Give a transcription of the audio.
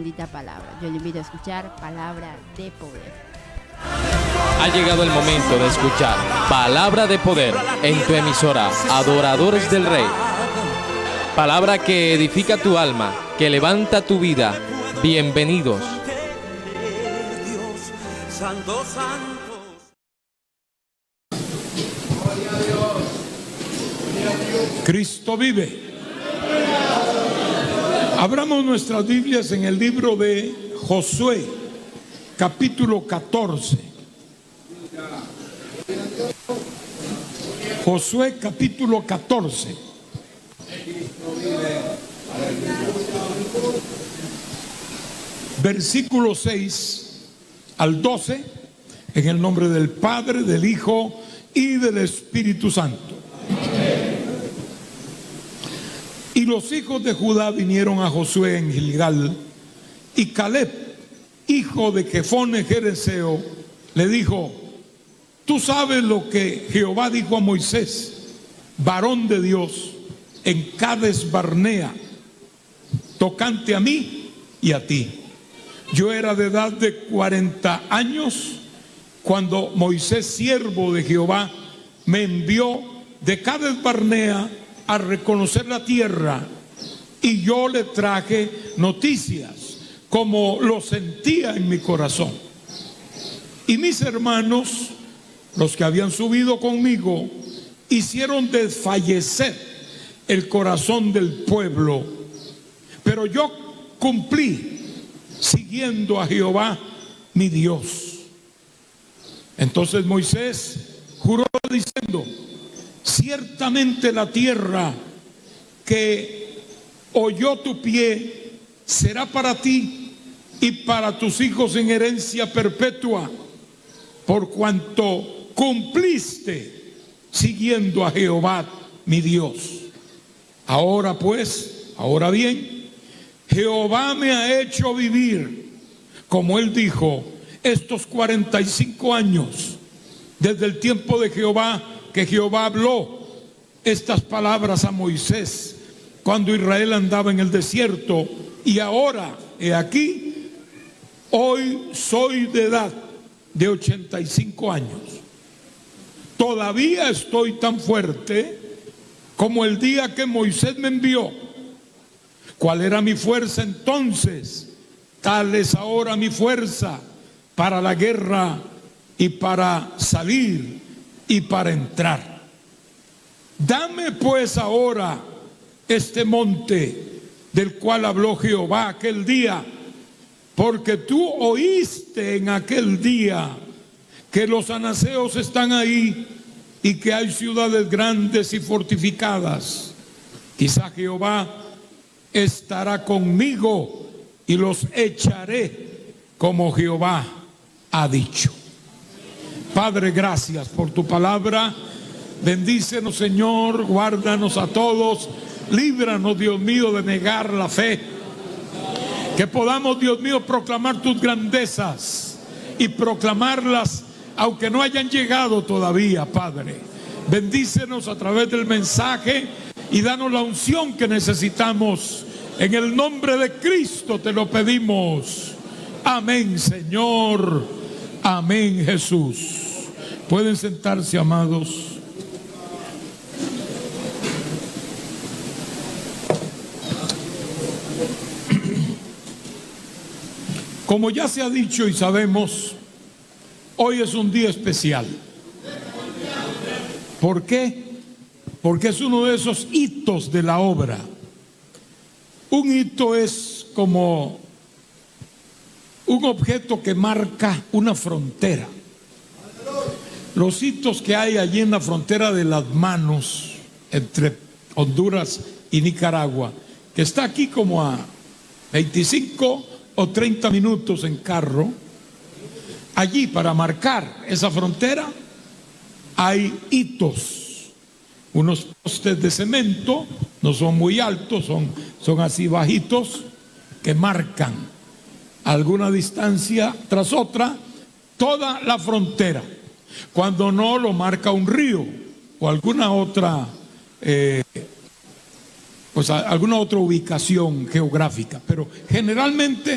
bendita palabra. Yo le invito a escuchar Palabra de Poder. Ha llegado el momento de escuchar Palabra de Poder en tu emisora Adoradores del Rey. Palabra que edifica tu alma, que levanta tu vida. Bienvenidos. Santo, santo. Cristo vive. Abramos nuestras Biblias en el libro de Josué, capítulo 14. Josué, capítulo 14. Versículo 6 al 12, en el nombre del Padre, del Hijo y del Espíritu Santo. Y los hijos de Judá vinieron a Josué en Gilgal, y Caleb, hijo de Jefone Jereseo, le dijo: tú sabes lo que Jehová dijo a Moisés, varón de Dios, en Cades Barnea, tocante a mí y a ti. Yo era de edad de 40 años cuando Moisés, siervo de Jehová, me envió de Cades Barnea a reconocer la tierra, y yo le traje noticias como lo sentía en mi corazón. Y mis hermanos, los que habían subido conmigo, hicieron desfallecer el corazón del pueblo, pero yo cumplí siguiendo a Jehová mi Dios. Entonces Moisés juró diciendo: ciertamente la tierra que oyó tu pie será para ti y para tus hijos en herencia perpetua, por cuanto cumpliste siguiendo a Jehová mi Dios. Ahora pues, ahora bien, Jehová me ha hecho vivir, como él dijo, estos 45 años, desde el tiempo de Jehová, que Jehová habló estas palabras a Moisés cuando Israel andaba en el desierto. Y ahora, he aquí, hoy soy de edad de 85 años. Todavía estoy tan fuerte como el día que Moisés me envió. ¿Cuál era mi fuerza entonces? Tal es ahora mi fuerza para la guerra y para salir y para entrar. Dame pues ahora este monte del cual habló Jehová aquel día, porque tú oíste en aquel día que los anaseos están ahí y que hay ciudades grandes y fortificadas. Quizá Jehová estará conmigo y los echaré como Jehová ha dicho. Padre, gracias por tu palabra. Bendícenos, Señor, guárdanos a todos. Líbranos, Dios mío, de negar la fe. Que podamos, Dios mío, proclamar tus grandezas y proclamarlas aunque no hayan llegado todavía, Padre. Bendícenos a través del mensaje y danos la unción que necesitamos. En el nombre de Cristo te lo pedimos. Amén, Señor. Amén, Jesús. Pueden sentarse, amados. Como ya se ha dicho y sabemos, hoy es un día especial. ¿Por qué? Porque es uno de esos hitos de la obra. Un hito es como un objeto que marca una frontera. Los hitos que hay allí en la frontera de Las Manos, entre Honduras y Nicaragua, que está aquí como a 25 o 30 minutos en carro, allí para marcar esa frontera hay hitos, unos postes de cemento, no son muy altos, son así bajitos, que marcan a alguna distancia tras otra toda la frontera. Cuando no, lo marca un río o alguna otra alguna otra ubicación geográfica, pero generalmente